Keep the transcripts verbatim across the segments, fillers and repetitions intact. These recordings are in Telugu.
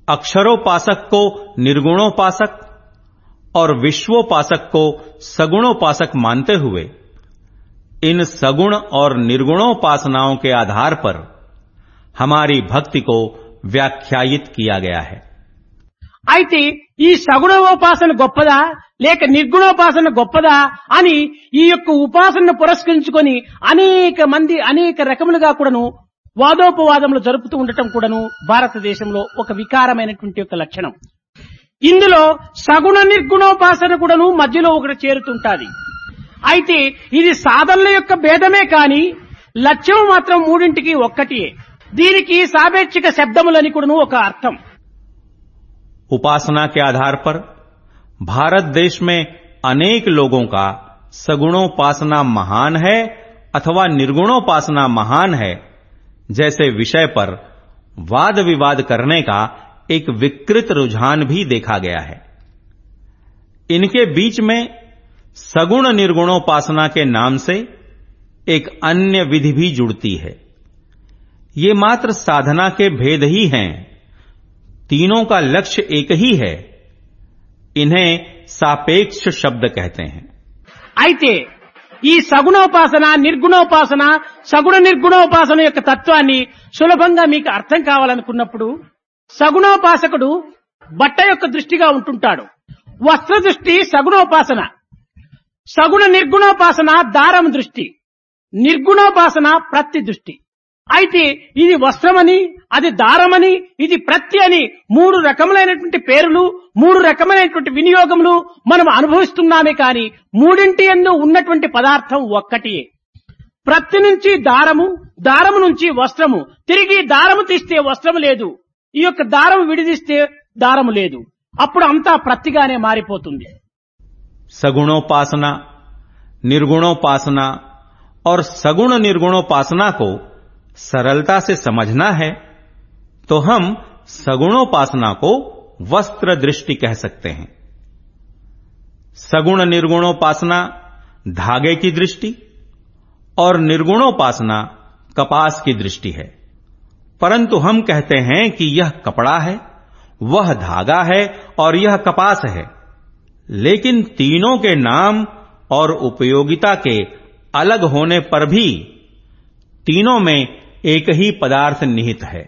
अक्षरोपासक को निर्गुणोपासक और विश्वोपासक को सगुणोपासक मानते हुए इन सगुण और निर्गुणोपासनाओं के आधार पर हमारी भक्ति को व्याख्यायित किया गया है। అయితే ఈ సగుణోపాసన గొప్పదా లేక నిర్గుణోపాసన గొప్పదా అని ఈ యొక్క ఉపాసనను పురస్కరించుకొని అనేక మంది అనేక రకములుగా కూడాను వాదోపవాదములు జరుపుతూ ఉండటం కూడాను భారతదేశంలో ఒక వికారమైనటువంటి ఒక లక్షణం. ఇందులో సగుణ నిర్గుణోపాసన కూడాను మధ్యలో ఒకటి చేరుతుంటాది. అయితే ఇది సాధనల యొక్క భేదమే కాని లక్ష్యం మాత్రం మూడింటికి ఒక్కటే. దీనికి సాపేక్షిక శబ్దములని కూడాను ఒక అర్థం. उपासना के आधार पर भारत देश में अनेक लोगों का सगुणोपासना महान है अथवा निर्गुणोपासना महान है जैसे विषय पर वाद विवाद करने का एक विकृत रुझान भी देखा गया है। इनके बीच में सगुण निर्गुणोपासना के नाम से एक अन्य विधि भी जुड़ती है। ये मात्र साधना के भेद ही हैं, तीनों का लक्ष्य एक ही है। इन्हें सापेक्ष शब्द कहते हैं। అయితే ఈ సగుణోపాసన నిర్గుణోపాసన సగుణ నిర్గుణోపాసన యొక్క తత్వాన్ని సులభంగా మీకు అర్థం కావాలనుకున్నప్పుడు సగుణోపాసకుడు బట్ట యొక్క దృష్టిగా ఉంటుంటాడు. వస్త్ర దృష్టి సగుణోపాసన, సగుణ నిర్గుణోపాసన దారం దృష్టి, నిర్గుణోపాసన ప్రత్తి దృష్టి. అయితే ఇది వస్త్రమని అది దారమని ఇది ప్రత్తి అని మూడు రకములైనటువంటి పేర్లు మూడు రకమైనటువంటి వినియోగములు మనం అనుభవిస్తున్నామే కాని మూడింటి యందు ఉన్నటువంటి పదార్థం ఒక్కటి. ప్రత్తి నుంచి దారము, దారము నుంచి వస్త్రము, తిరిగి దారము తీస్తే వస్త్రము లేదు, ఈ యొక్క దారము విడిదిస్తే దారము లేదు, అప్పుడు అంతా ప్రత్తిగానే మారిపోతుంది. सगुणोपासना निर्गुणोपासना और सगुण निर्गुणोपासना को सरलता से समझना है तो हम सगुणोपासना को वस्त्र दृष्टि कह सकते हैं। सगुण निर्गुणोपासना धागे की दृष्टि और निर्गुणोपासना कपास की दृष्टि है, परंतु हम कहते हैं कि यह कपड़ा है, वह धागा है और यह कपास है, लेकिन तीनों के नाम और उपयोगिता के अलग होने पर भी तीनों में एक ही पदार्थ निहित है।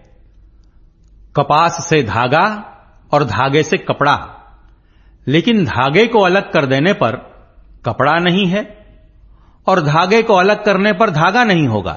कपास से धागा और धागे से कपड़ा, लेकिन धागे को अलग कर देने पर कपड़ा नहीं है और धागे को अलग करने पर धागा नहीं होगा,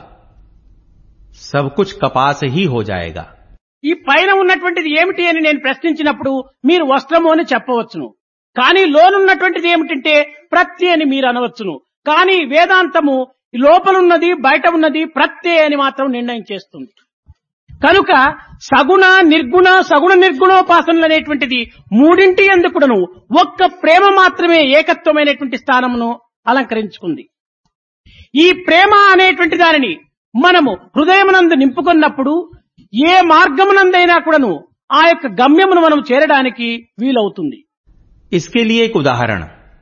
सब कुछ कपास ही हो जाएगा। ఈ పైన ఉన్నటువంటిది ఏమిటి అని నేను ప్రశ్నించినప్పుడు మీరు వస్త్రము అని చెప్పవచ్చును, కానీ లోనున్నటువంటిది ఏమిటంటే ప్రత్తి అని మీరు అనవచ్చును. కానీ వేదాంతము లోపలున్నది బయట ఉన్నది ప్రత్తే అని మాత్రం నిర్ణయం చేస్తుంది. కనుక సగుణ నిర్గుణ సగుణ నిర్గుణోపాసనలు అనేటువంటిది మూడింటి యందు కూడాను ఒక్క ప్రేమ మాత్రమే ఏకత్వమైనటువంటి స్థానమును అలంకరించుకుంది. ఈ ప్రేమ అనేటువంటి దానిని మనము హృదయమునందు నింపుకున్నప్పుడు ఏ మార్గమునందైనా కూడాను ఆ యొక్క గమ్యమును మనం చేరడానికి వీలవుతుంది. इसके लिए एक उदाहरण,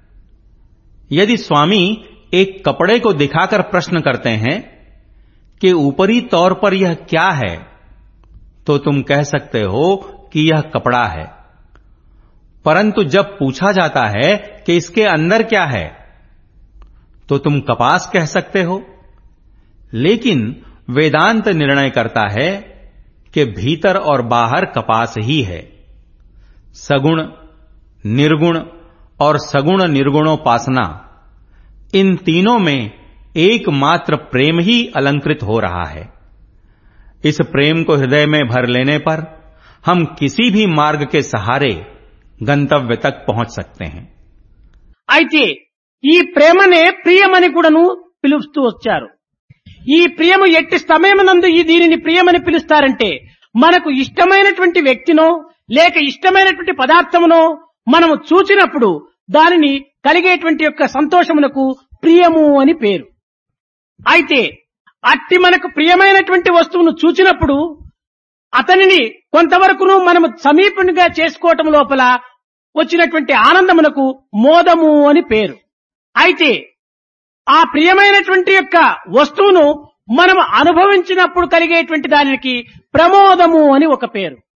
यदि स्वामी एक कपड़े को दिखाकर प्रश्न करते हैं कि ऊपरी तौर पर यह क्या है, तो तुम कह सकते हो कि यह कपड़ा है, परंतु जब पूछा जाता है कि इसके अंदर क्या है तो तुम कपास कह सकते हो। लेकिन वेदांत निर्णय करता है कि भीतर और बाहर कपास ही है। सगुण निर्गुण और सगुण निर्गुणोपासना, इन तीनों में एकमात्र प्रेम ही अलंकृत हो रहा है। इस प्रेम को हृदय में भर लेने पर हम किसी भी मार्ग के सहारे गंतव्य तक पहुंच सकते हैं। అయితే ఈ ప్రేమనే ప్రియమని కూడాను పిలుస్తూ వచ్చారు. ఈ ప్రియము ఎట్టి సమయమునందు ఈ దీనిని ప్రియమని పిలుస్తారంటే మనకు ఇష్టమైనటువంటి వ్యక్తినో లేక ఇష్టమైనటువంటి పదార్థమునో మనము చూచినప్పుడు దానిని కలిగేటువంటి యొక్క సంతోషమునకు ప్రియము అని పేరు. అయితే అట్టి మనకు ప్రియమైనటువంటి వస్తువును చూచినప్పుడు అతనిని కొంతవరకును మనము సమీపంగా చేసుకోవటం లోపల వచ్చినటువంటి ఆనందమునకు మోదము అని పేరు. అయితే ఆ ప్రియమైనటువంటి యొక్క వస్తువును మనం అనుభవించినప్పుడు కలిగేటువంటి దానికి ప్రమోదము అని ఒక పేరు.